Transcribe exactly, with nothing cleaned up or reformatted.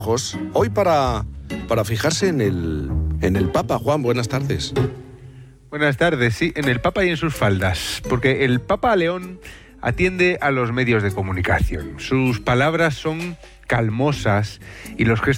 Hoy para, para fijarse en el, en el Papa. Juan, buenas tardes. Buenas tardes, sí, en el Papa y en sus faldas, porque el Papa León atiende a los medios de comunicación. Sus palabras son calmosas y los gestos